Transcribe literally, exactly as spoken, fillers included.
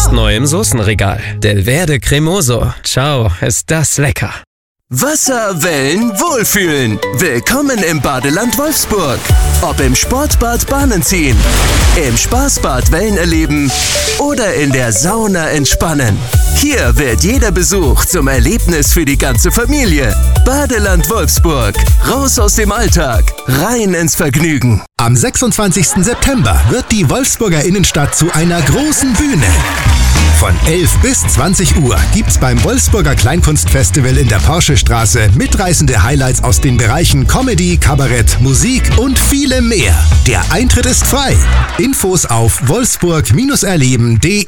Jetzt neu im Soßenregal. Delverde Cremoso. Ciao, ist das lecker. Wasser, Wellen, Wohlfühlen. Willkommen im Badeland Wolfsburg. Ob im Sportbad Bahnen ziehen, im Spaßbad Wellen erleben oder in der Sauna entspannen. Hier wird jeder Besuch zum Erlebnis für die ganze Familie. Badeland Wolfsburg. Raus aus dem Alltag, rein ins Vergnügen. Am sechsundzwanzigsten September wird die Wolfsburger Innenstadt zu einer großen Bühne. Von elf bis zwanzig Uhr gibt's beim Wolfsburger Kleinkunstfestival in der Porschestraße mitreißende Highlights aus den Bereichen Comedy, Kabarett, Musik und viele mehr. Der Eintritt ist frei. Infos auf wolfsburg erleben punkt de.